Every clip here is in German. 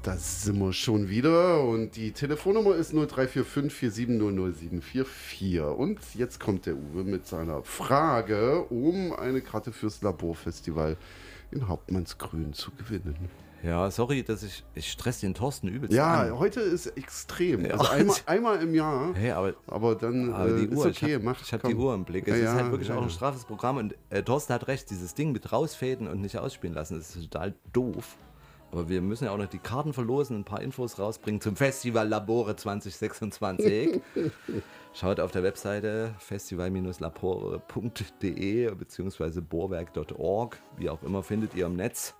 Da sind wir schon wieder und die Telefonnummer ist 0345 4700 und jetzt kommt der Uwe mit seiner Frage, um eine Karte fürs Laborfestival in Hauptmannsgrün zu gewinnen. Ja, sorry, dass ich stress den Thorsten übelst Ja, an. heute ist extrem. Ja. Also einmal im Jahr, Hey, aber dann die ist Uhr, okay. ich hab die Uhr im Blick. Es ist halt wirklich auch ein ja. straffes Programm und Thorsten hat recht, dieses Ding mit rausfäden und nicht ausspielen lassen, das ist total doof. Aber wir müssen ja auch noch die Karten verlosen, ein paar Infos rausbringen zum Festival Labore 2026. Schaut auf der Webseite festival-labore.de bzw. bohrwerk.org, wie auch immer, findet ihr im Netz.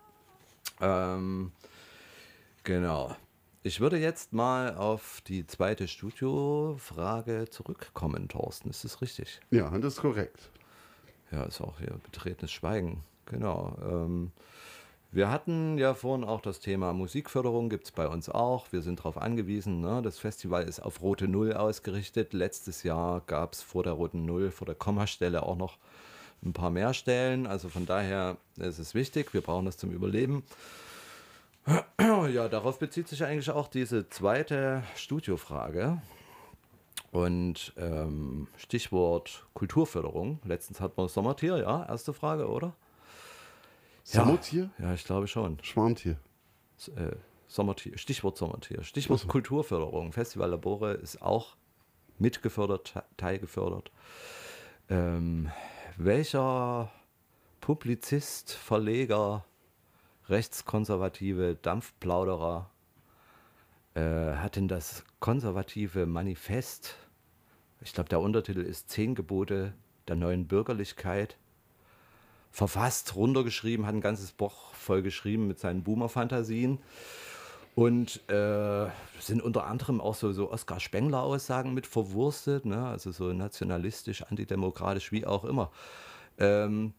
Genau. Ich würde jetzt mal auf die zweite Studiofrage zurückkommen, Thorsten. Ist das richtig? Ja, das ist korrekt. Ja, ist auch hier betretenes Schweigen. Genau. Wir hatten ja vorhin auch das Thema Musikförderung, gibt es bei uns auch. Wir sind darauf angewiesen. Ne? Das Festival ist auf Rote Null ausgerichtet. Letztes Jahr gab es vor der Roten Null, vor der Kommastelle auch noch ein paar mehr Stellen. Also von daher ist es wichtig. Wir brauchen das zum Überleben. Ja, darauf bezieht sich eigentlich auch diese zweite Studiofrage. Und Stichwort Kulturförderung. Letztens hatten wir Sommertier, ja, erste Frage, oder? Sommertier? Ja, ich glaube schon. Schwarmtier. Sommertier, Stichwort Sommertier. Stichwort Kulturförderung. Festival Labore ist auch mitgefördert, teilgefördert. Welcher Publizist, Verleger, rechtskonservative Dampfplauderer hat denn das konservative Manifest, ich glaube der Untertitel ist 10 Gebote der neuen Bürgerlichkeit, verfasst, runtergeschrieben, hat ein ganzes Buch voll geschrieben mit seinen Boomer-Fantasien und sind unter anderem auch so Oskar Spengler-Aussagen mit verwurstet, ne? Also so nationalistisch, antidemokratisch, wie auch immer.